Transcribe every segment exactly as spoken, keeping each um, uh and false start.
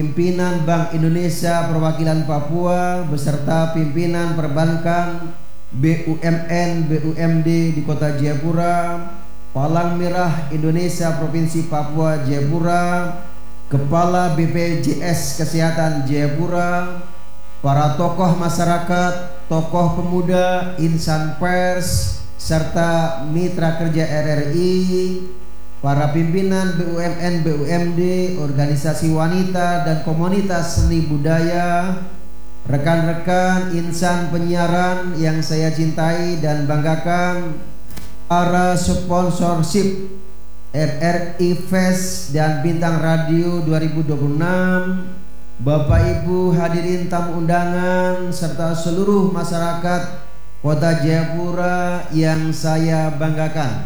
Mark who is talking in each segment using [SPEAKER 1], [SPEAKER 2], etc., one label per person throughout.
[SPEAKER 1] pimpinan Bank Indonesia Perwakilan Papua beserta pimpinan perbankan, B U M N, B U M D di Kota Jayapura, Palang Merah Indonesia Provinsi Papua Jayapura, Kepala B P J S Kesehatan Jayapura, para tokoh masyarakat, tokoh pemuda, insan pers, serta mitra kerja R R I, para pimpinan B U M N, B U M D, organisasi wanita dan komunitas seni budaya, rekan-rekan insan penyiaran yang saya cintai dan banggakan, para sponsorship R R I Fest dan Bintang Radio dua ribu dua puluh enam, Bapak Ibu hadirin tamu undangan serta seluruh masyarakat Kota Jayapura yang saya banggakan.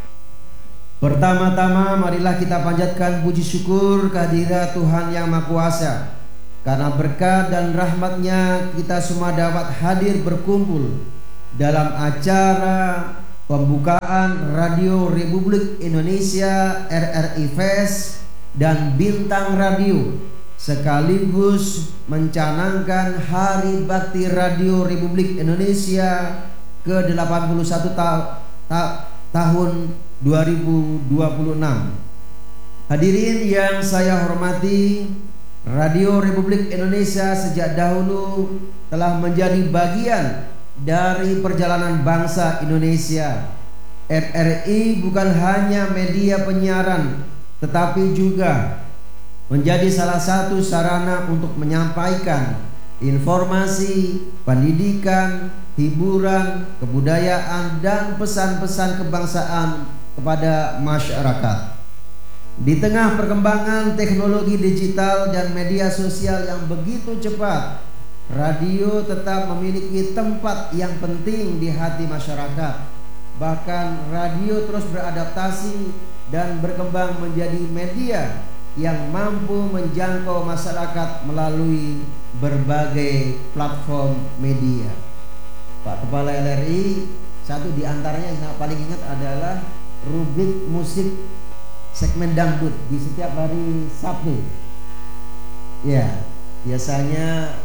[SPEAKER 1] Pertama-tama marilah kita panjatkan puji syukur kehadirat Tuhan Yang Maha Kuasa. Karena berkat dan rahmatnya kita semua dapat hadir berkumpul dalam acara pembukaan Radio Republik Indonesia R R I Fest dan Bintang Radio, sekaligus mencanangkan Hari Bakti Radio Republik Indonesia ke delapan puluh satu ta ta tahun dua ribu dua puluh enam. Hadirin yang saya hormati, Radio Republik Indonesia sejak dahulu telah menjadi bagian dari perjalanan bangsa Indonesia. R R I bukan hanya media penyiaran, tetapi juga menjadi salah satu sarana untuk menyampaikan informasi, pendidikan, hiburan, kebudayaan, dan pesan-pesan kebangsaan kepada masyarakat. Di tengah perkembangan teknologi digital dan media sosial yang begitu cepat, radio tetap memiliki tempat yang penting di hati masyarakat. Bahkan radio terus beradaptasi dan berkembang menjadi media yang mampu menjangkau masyarakat melalui berbagai platform media. Pak Kepala L R I, satu di antaranya yang saya paling ingat adalah rubrik musik segmen dangdut di setiap hari Sabtu. Ya, biasanya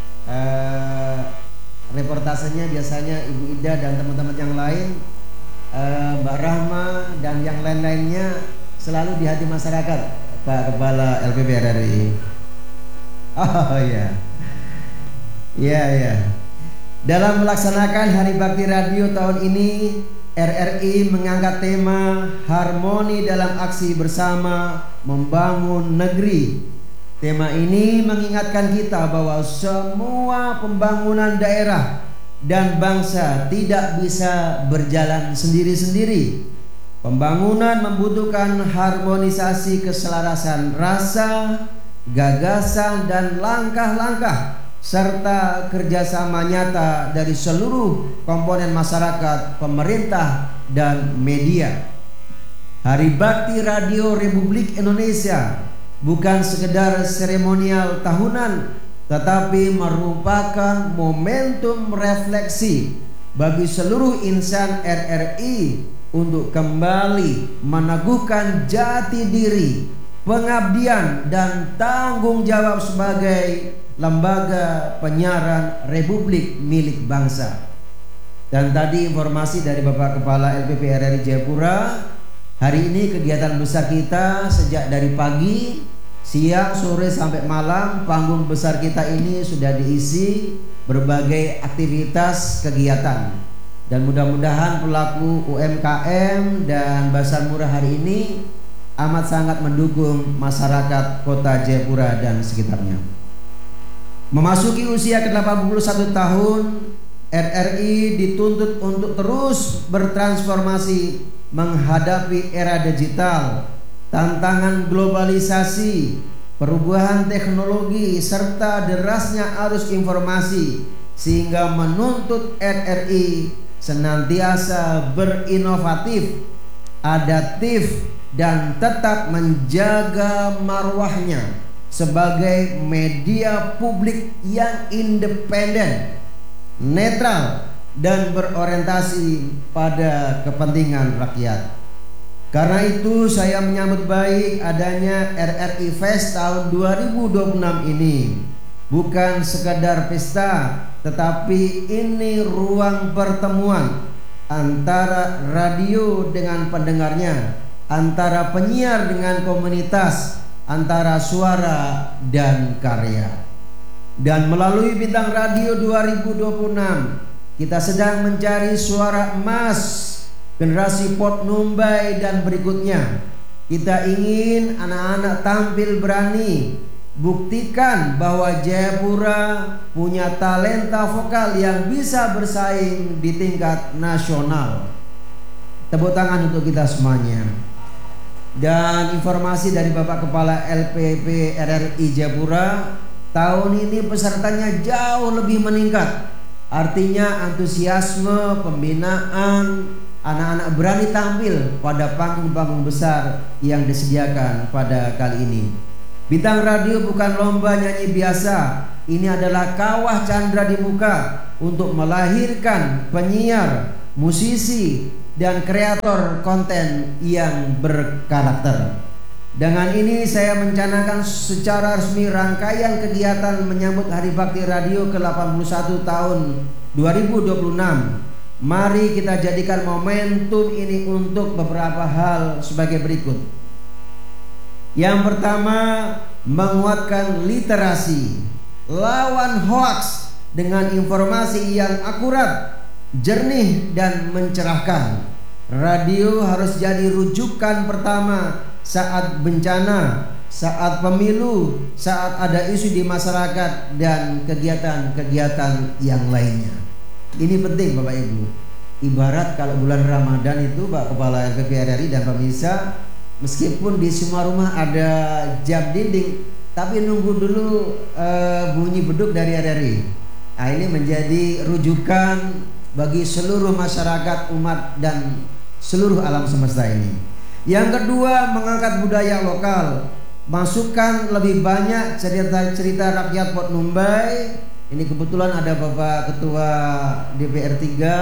[SPEAKER 1] eh, reportasenya biasanya Ibu Ida dan teman-teman yang lain, eh, Mbak Rahma dan yang lain-lainnya selalu di hati masyarakat. Pak Kepala L P P R R I. Oh ya, ya ya. Dalam melaksanakan Hari Bakti Radio tahun ini, R R I mengangkat tema harmoni dalam aksi bersama membangun negeri. Tema ini mengingatkan kita bahwa semua pembangunan daerah dan bangsa tidak bisa berjalan sendiri-sendiri. Pembangunan membutuhkan harmonisasi keselarasan rasa, gagasan, dan langkah-langkah serta kerjasama nyata dari seluruh komponen masyarakat, pemerintah, dan media. Hari Bakti Radio Republik Indonesia bukan sekedar seremonial tahunan, tetapi merupakan momentum refleksi bagi seluruh insan R R I untuk kembali meneguhkan jati diri, pengabdian, dan tanggung jawab sebagai lembaga penyiaran Republik milik bangsa. Dan tadi informasi dari Bapak Kepala L P P R R I Jayapura, hari ini kegiatan besar kita sejak dari pagi, siang, sore, sampai malam. Panggung besar kita ini sudah diisi berbagai aktivitas kegiatan. Dan mudah-mudahan pelaku U M K M dan Pasar Murah hari ini amat sangat mendukung masyarakat Kota Jayapura dan sekitarnya. Memasuki usia ke delapan puluh satu tahun, R R I dituntut untuk terus bertransformasi menghadapi era digital, tantangan globalisasi, perubahan teknologi, serta derasnya arus informasi, sehingga menuntut R R I senantiasa berinovatif, adaptif, dan tetap menjaga marwahnya sebagai media publik yang independen, netral, dan berorientasi pada kepentingan rakyat. Karena itu saya menyambut baik adanya R R I Fest tahun dua ribu dua puluh enam ini. Bukan sekadar pesta, tetapi ini ruang pertemuan antara radio dengan pendengarnya, antara penyiar dengan komunitas, antara suara dan karya. Dan melalui Bintang Radio dua ribu dua puluh enam, kita sedang mencari suara emas generasi Port Numbai dan berikutnya. Kita ingin anak-anak tampil berani, buktikan bahwa Jayapura punya talenta vokal yang bisa bersaing di tingkat nasional. Tepuk tangan untuk kita semuanya. Dan informasi dari Bapak Kepala L P P R R I Jayapura, tahun ini pesertanya jauh lebih meningkat. Artinya antusiasme, pembinaan, anak-anak berani tampil pada panggung-panggung besar yang disediakan pada kali ini. Bintang Radio bukan lomba nyanyi biasa. Ini adalah kawah candra di muka untuk melahirkan penyiar, musisi, dan kreator konten yang berkarakter. Dengan ini saya mencanangkan secara resmi rangkaian kegiatan menyambut Hari Bakti Radio ke delapan puluh satu tahun dua ribu dua puluh enam. Mari kita jadikan momentum ini untuk beberapa hal sebagai berikut. Yang pertama, menguatkan literasi, lawan hoaks dengan informasi yang akurat, jernih dan mencerahkan. Radio harus jadi rujukan pertama saat bencana, saat pemilu, saat ada isu di masyarakat dan kegiatan-kegiatan yang lainnya. Ini penting Bapak Ibu. Ibarat kalau bulan Ramadan itu Pak Kepala L P P R R I dan pemirsa, meskipun di semua rumah ada jam dinding, tapi nunggu dulu e, bunyi beduk dari R R I. Nah, ini menjadi rujukan bagi seluruh masyarakat, umat dan seluruh alam semesta ini. Yang kedua, mengangkat budaya lokal. Masukkan lebih banyak cerita-cerita rakyat Port Numbai. Ini kebetulan ada Bapak Ketua D P R tiga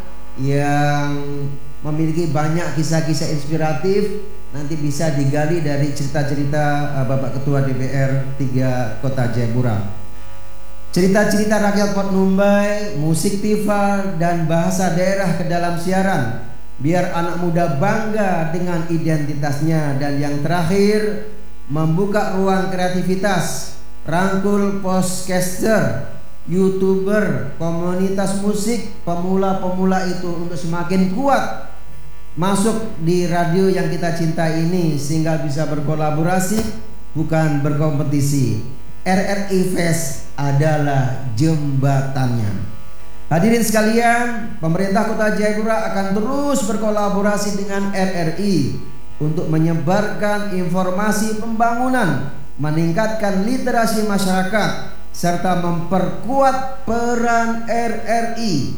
[SPEAKER 1] yang memiliki banyak kisah-kisah inspiratif. Nanti bisa digali dari cerita-cerita uh, Bapak Ketua D P R tiga Kota Jayapura. Cerita-cerita rakyat Port Numbai, musik tifa dan bahasa daerah ke dalam siaran, biar anak muda bangga dengan identitasnya. Dan yang terakhir, membuka ruang kreativitas, rangkul podcaster, YouTuber, komunitas musik pemula-pemula itu untuk semakin kuat masuk di radio yang kita cintai ini, sehingga bisa berkolaborasi bukan berkompetisi. R R I Fest adalah jembatannya. Hadirin sekalian, pemerintah Kota Jayapura akan terus berkolaborasi dengan R R I untuk menyebarkan informasi pembangunan, meningkatkan literasi masyarakat, serta memperkuat peran R R I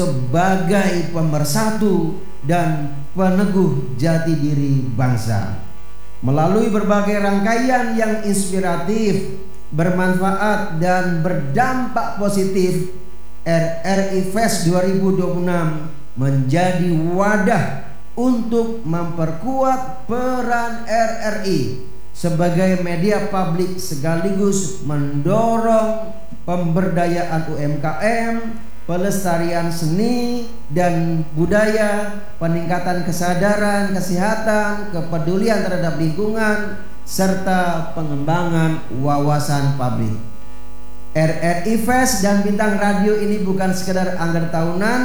[SPEAKER 1] sebagai pemersatu dan peneguh jati diri bangsa. Melalui berbagai rangkaian yang inspiratif, bermanfaat dan berdampak positif, R R I Fest dua ribu dua puluh enam menjadi wadah untuk memperkuat peran R R I sebagai media publik, sekaligus mendorong pemberdayaan U M K M, pelestarian seni dan budaya, peningkatan kesadaran, kesehatan, kepedulian terhadap lingkungan, serta pengembangan wawasan publik. R R I Fest dan Bintang Radio ini bukan sekedar anggaran tahunan,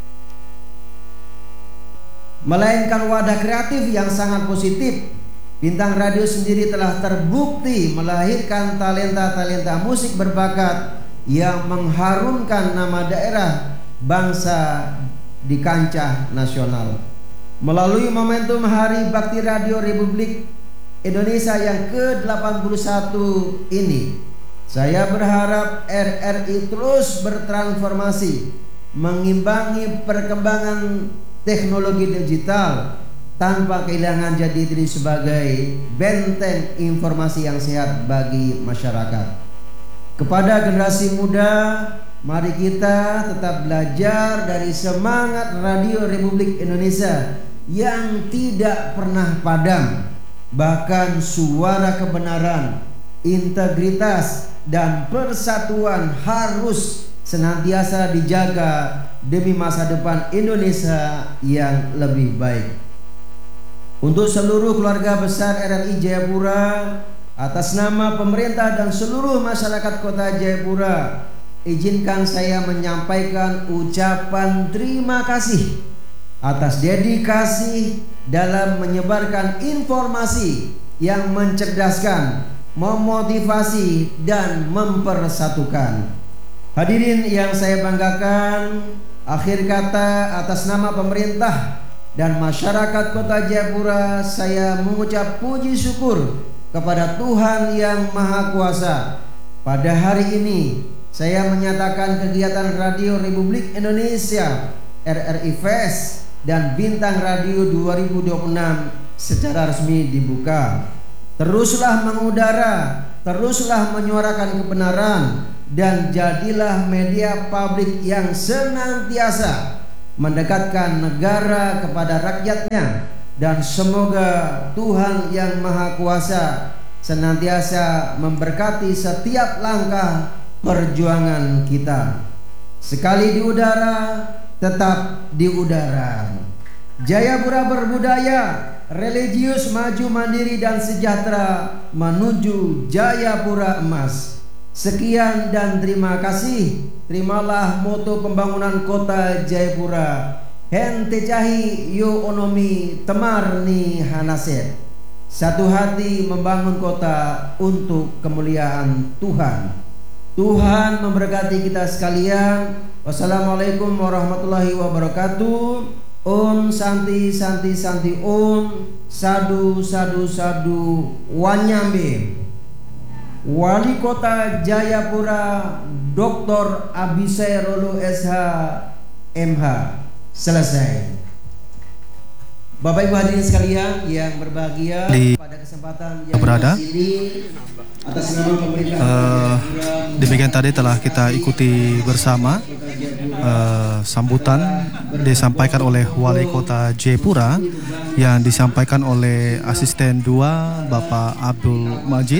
[SPEAKER 1] melainkan wadah kreatif yang sangat positif. Bintang Radio sendiri telah terbukti melahirkan talenta-talenta musik berbakat yang mengharumkan nama daerah bangsa di kancah nasional. Melalui momentum Hari Bakti Radio Republik Indonesia yang ke delapan puluh satu ini, saya berharap R R I terus bertransformasi, mengimbangi perkembangan teknologi digital tanpa kehilangan jati diri sebagai benteng informasi yang sehat bagi masyarakat. Kepada generasi muda, mari kita tetap belajar dari semangat Radio Republik Indonesia yang tidak pernah padam. Bahkan suara kebenaran, integritas, dan persatuan harus senantiasa dijaga demi masa depan Indonesia yang lebih baik. Untuk seluruh keluarga besar R R I Jayapura, atas nama pemerintah dan seluruh masyarakat Kota Jayapura, izinkan saya menyampaikan ucapan terima kasih atas dedikasi dalam menyebarkan informasi yang mencerdaskan, memotivasi, dan mempersatukan. Hadirin yang saya banggakan, akhir kata atas nama pemerintah dan masyarakat Kota Jayapura, saya mengucap puji syukur kepada Tuhan Yang Maha Kuasa. Pada hari ini saya menyatakan kegiatan Radio Republik Indonesia R R I Fest dan Bintang Radio dua ribu dua puluh enam secara resmi dibuka. Teruslah mengudara, teruslah menyuarakan kebenaran, dan jadilah media publik yang senantiasa mendekatkan negara kepada rakyatnya. Dan semoga Tuhan Yang Maha Kuasa senantiasa memberkati setiap langkah perjuangan kita. Sekali di udara, tetap di udara. Jayapura berbudaya, religius, maju, mandiri, dan sejahtera menuju Jayapura emas. Sekian dan terima kasih. Terimalah moto pembangunan Kota Jayapura. Hente cahi yo onomi temar ni hanaset. Satu hati membangun kota untuk kemuliaan Tuhan. Tuhan memberkati kita sekalian. Wassalamualaikum warahmatullahi wabarakatuh. Om Santi Santi Santi Om. Sadu Sadu Sadu Wanyambe. Wali Kota Jayapura Doktor Abisai Rolo S H M H. Selesai. Bapak Ibu hadirin sekalian yang berbahagia, pada kesempatan yang
[SPEAKER 2] berada
[SPEAKER 1] ini, atas nama pemerintah
[SPEAKER 2] uh, demikian tadi telah kita ikuti bersama uh, sambutan disampaikan oleh Wali Kota Jayapura yang disampaikan oleh Asisten dua Bapak Abdul Majid.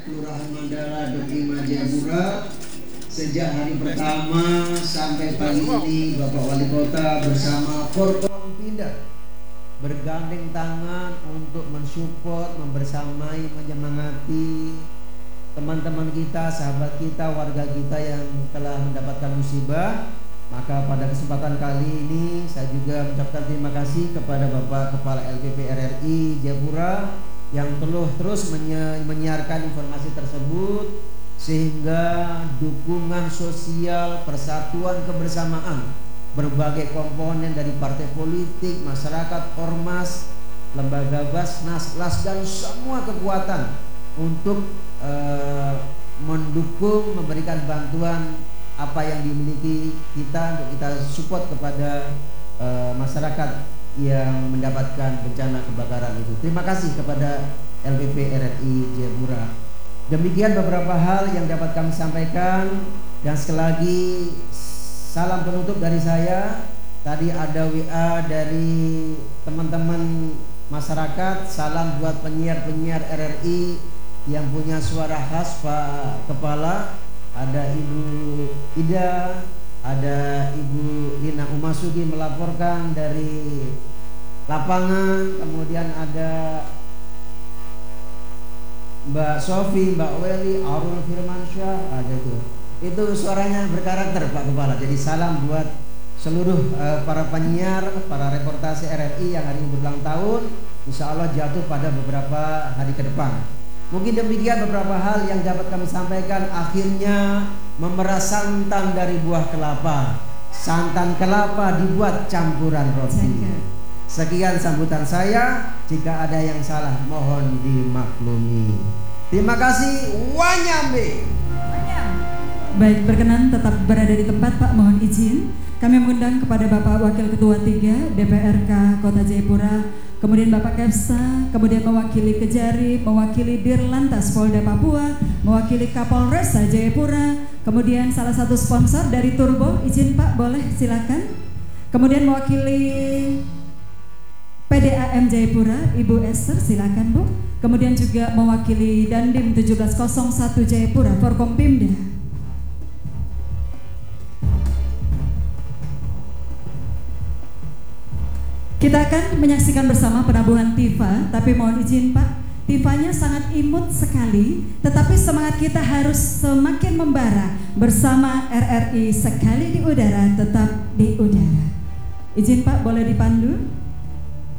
[SPEAKER 1] Sejak hari pertama sampai pagi ini Bapak Wali Kota bersama Forkompinda bergandeng tangan untuk mensupport, membersamai, menyemangati teman-teman kita, sahabat kita, warga kita yang telah mendapatkan musibah. Maka pada kesempatan kali ini saya juga mengucapkan terima kasih kepada Bapak Kepala L P P R R I Jayapura yang telah terus menyiarkan informasi tersebut, sehingga dukungan sosial, persatuan, kebersamaan berbagai komponen dari partai politik, masyarakat, ormas, lembaga Basnas, Las, dan semua kekuatan untuk uh, mendukung, memberikan bantuan apa yang dimiliki kita untuk kita support kepada uh, masyarakat yang mendapatkan bencana kebakaran itu. Terima kasih kepada L P P R R I Jayapura. Demikian beberapa hal yang dapat kami sampaikan, dan sekali lagi salam penutup dari saya. Tadi ada W A dari teman-teman masyarakat, salam buat penyiar-penyiar R R I yang punya suara khas Pak Kepala. Ada Ibu Ida, ada Ibu Lina Umasugi melaporkan dari lapangan, kemudian ada Mbak Sofi, Mbak Weli, Arul Firmansyah, ada itu. Itu suaranya berkarakter Pak Kepala. Jadi salam buat seluruh uh, para penyiar, para reportase R R I yang hari ini berulang tahun. Insya Allah jatuh pada beberapa hari ke depan. Mungkin demikian beberapa hal yang dapat kami sampaikan. Akhirnya memerah santan dari buah kelapa. Santan kelapa dibuat campuran roti. Sekian sambutan saya. Jika ada yang salah mohon dimaklumi. Terima kasih. Wanyambe.
[SPEAKER 3] Baik, berkenan tetap berada di tempat Pak, mohon izin. Kami mengundang kepada Bapak Wakil Ketua tiga D P R K Kota Jayapura, kemudian Bapak Kepsa, kemudian mewakili Kejari, mewakili Dirlantas Polda Papua, mewakili Kapolresta Jayapura, kemudian salah satu sponsor dari Turbo, izin Pak, boleh silakan. Kemudian mewakili P D A M Jayapura, Ibu Esther, silakan Bu. Kemudian juga mewakili Dandim tujuh belas nol satu Jayapura, Forkompimda. Kita akan menyaksikan bersama penabuhan Tifa, tapi mohon izin Pak, Tifanya sangat imut sekali, tetapi semangat kita harus semakin membara bersama R R I sekali di udara, tetap di udara. Izin Pak, boleh dipandu?